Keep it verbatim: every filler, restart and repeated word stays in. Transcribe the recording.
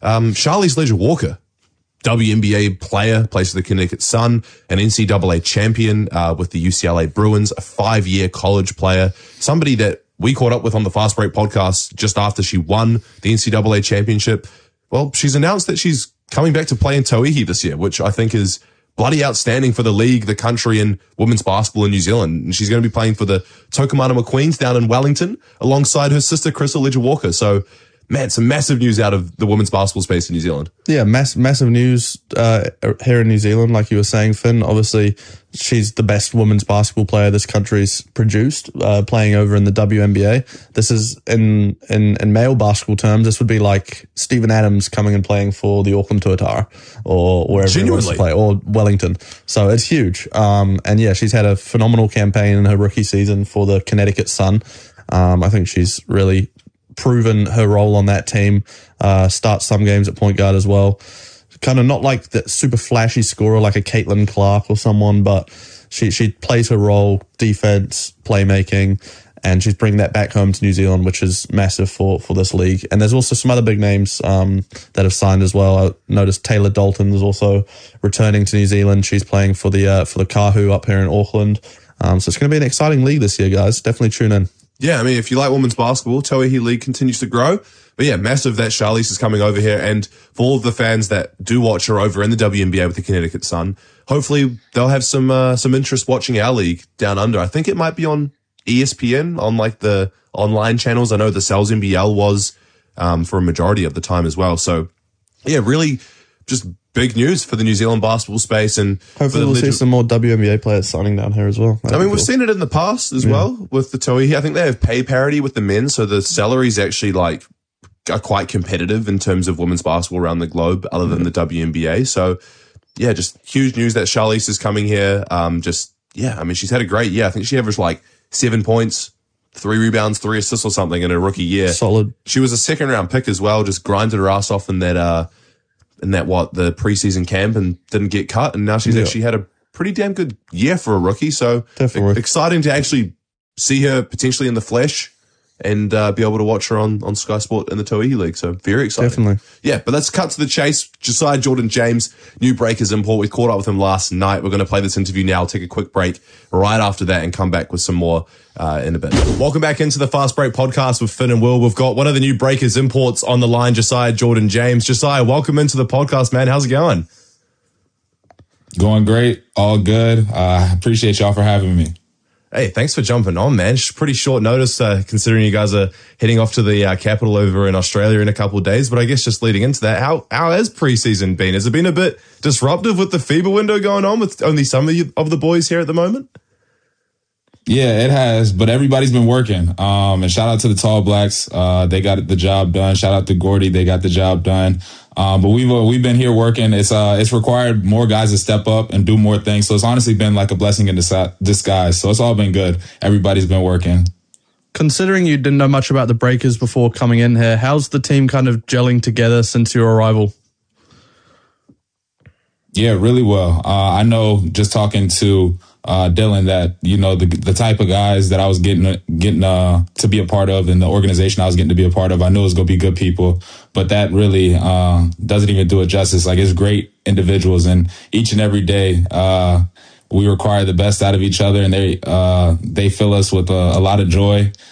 Um, Charlize Leger-Walker, W N B A player, plays for the Connecticut Sun, an N C double A champion uh, with the U C L A Bruins, a five-year college player, somebody that we caught up with on the Fast Break podcast just after she won the N C double A championship. Well, she's announced that she's coming back to play in Tauihi this year, which I think is bloody outstanding for the league, the country, and women's basketball in New Zealand. And she's going to be playing for the Tokomanama Queens down in Wellington alongside her sister, Crystal Leger-Walker. So, man, some massive news out of the women's basketball space in New Zealand. Yeah, mass, massive news uh, here in New Zealand, like you were saying, Finn. Obviously, she's the best women's basketball player this country's produced, uh, playing over in the W N B A. This is, in, in, in male basketball terms, this would be like Steven Adams coming and playing for the Auckland Tuatara or wherever he wants to play, or Wellington. So it's huge. Um, and yeah, she's had a phenomenal campaign in her rookie season for the Connecticut Sun. Um, I think she's really proven her role on that team, uh, starts some games at point guard as well. Kind of not like that super flashy scorer like a Caitlin Clark or someone, but she, she plays her role, defense, playmaking, and she's bringing that back home to New Zealand, which is massive for, for this league. And there's also some other big names, um, that have signed as well. I noticed Taylor Dalton is also returning to New Zealand. She's playing for the, uh, for the Kahu up here in Auckland. Um, so it's going to be an exciting league this year, guys. Definitely tune in. Yeah, I mean, if you like women's basketball, Tauihi League continues to grow. But yeah, massive that Charlize is coming over here. And for all of the fans that do watch her over in the W N B A with the Connecticut Sun, hopefully they'll have some uh, some interest watching our league down under. I think it might be on E S P N, on like the online channels. I know the Cells N B L was um, for a majority of the time as well. So yeah, really just big news for the New Zealand basketball space. And hopefully we'll see some more W N B A players signing down here as well. That'd I mean, we've cool. seen it in the past as yeah. well with the Tauihi. I think they have pay parity with the men, so the salaries actually like are quite competitive in terms of women's basketball around the globe, other than mm-hmm. the W N B A. So yeah, just huge news that Charlize is coming here. Um, just yeah, I mean, she's had a great year. I think she averaged like seven points, three rebounds, three assists or something in her rookie year. Solid. She was a second round pick as well. Just grinded her ass off in that. Uh, in that, what, the preseason camp and didn't get cut. And now she's yeah. actually had a pretty damn good year for a rookie. So Definitely. exciting to actually see her potentially in the flesh and uh, be able to watch her on, on Sky Sport in the Tauihi League. So very exciting. Definitely. Yeah, but let's cut to the chase. Josiah Jordan-James, new Breakers import. We caught up with him last night. We're going to play this interview now, take a quick break right after that and come back with some more uh, in a bit. Welcome back into the Fast Break podcast with Finn and Will. We've got one of the new Breakers imports on the line, Josiah Jordan-James. Josiah, welcome into the podcast, man. How's it going? Going great. All good. I uh, appreciate y'all for having me. Hey, thanks for jumping on, man. Pretty short notice, uh, considering you guys are heading off to the uh, capital over in Australia in a couple of days. But I guess just leading into that, how how has preseason been? Has it been a bit disruptive with the FIBA window going on with only some of, you, of the boys here at the moment? Yeah, it has, but everybody's been working. Um, and shout out to the Tall Blacks. Uh, they got the job done. Shout out to Gordy. They got the job done. Um, but we've, uh, we've been here working. It's, uh, it's required more guys to step up and do more things. So it's honestly been like a blessing in disguise. So it's all been good. Everybody's been working. Considering you didn't know much about the Breakers before coming in here, how's the team kind of gelling together since your arrival? Yeah, really well. Uh, I know just talking to, uh, Dylan that, you know, the, the type of guys that I was getting, getting, uh, to be a part of and the organization I was getting to be a part of, I knew it was going to be good people, but that really, uh, doesn't even do it justice. Like, it's great individuals, and each and every day, uh, we require the best out of each other, and they, uh, they fill us with a, a lot of joy.